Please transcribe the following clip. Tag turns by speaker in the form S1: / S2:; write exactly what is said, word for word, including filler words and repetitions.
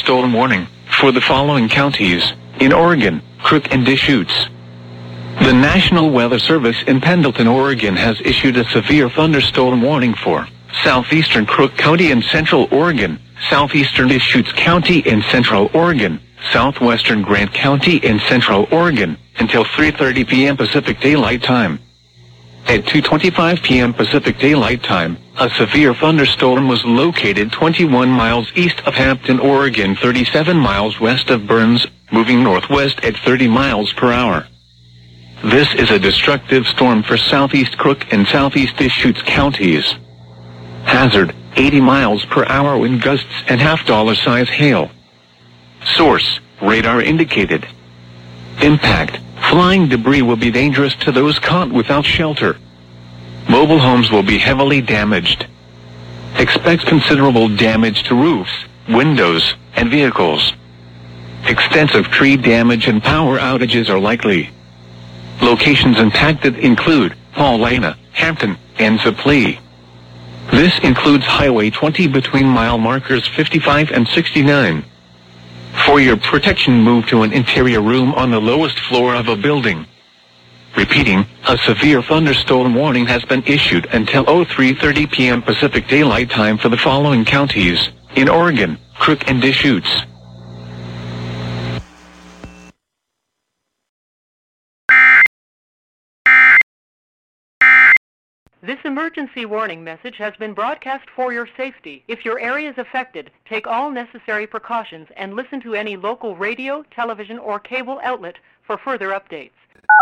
S1: thunderstorm warning for the following counties in Oregon: Crook and Deschutes. The National Weather Service in Pendleton, Oregon has issued a severe thunderstorm warning for southeastern Crook County in central Oregon, southeastern Deschutes County in central Oregon, southwestern Grant County in central Oregon, until three thirty p.m. Pacific Daylight Time. At two twenty-five p.m. Pacific Daylight Time, a severe thunderstorm was located twenty-one miles east of Hampton, Oregon, thirty-seven miles west of Burns, moving northwest at thirty miles per hour. This is a destructive storm for southeast Crook and southeast Deschutes counties. Hazard, eighty miles per hour wind gusts and half-dollar size hail. Source, radar indicated. Impact, flying debris will be dangerous to those caught without shelter. Mobile homes will be heavily damaged. Expect considerable damage to roofs, windows, and vehicles. Extensive tree damage and power outages are likely. Locations impacted include Paulina, Hampton, and Zipli. This includes Highway twenty between mile markers fifty-five and sixty-nine. For your protection, move to an interior room on the lowest floor of a building. Repeating, a severe thunderstorm warning has been issued until three thirty p.m. Pacific Daylight Time for the following counties in Oregon: Crook and Deschutes.
S2: This emergency warning message has been broadcast for your safety. If your area is affected, take all necessary precautions and listen to any local radio, television, or cable outlet for further updates.